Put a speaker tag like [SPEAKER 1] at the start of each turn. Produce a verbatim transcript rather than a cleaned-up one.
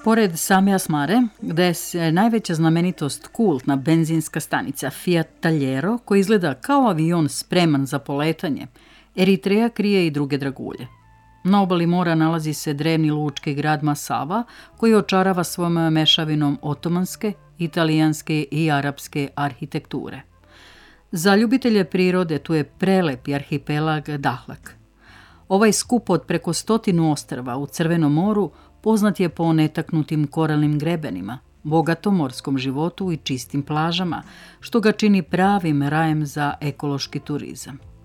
[SPEAKER 1] Pored same Asmare, gde je najveća znamenitost kultna benzinska stanica Fiat Taljero, koji izgleda kao avion spreman za poletanje, Eritreja krije i druge dragulje. Na obali mora nalazi se drevni lučki grad Masava, koji očarava svojom mešavinom otomanske, italijanske i arapske arhitekture. Za ljubitelje prirode tu je prelepi arhipelag Dahlak. Ovaj skup od preko stotinu ostrva u Crvenom moru poznat je po netaknutim koralnim grebenima, bogatom morskom životu i čistim plažama, što ga čini pravim rajem za ekološki turizam.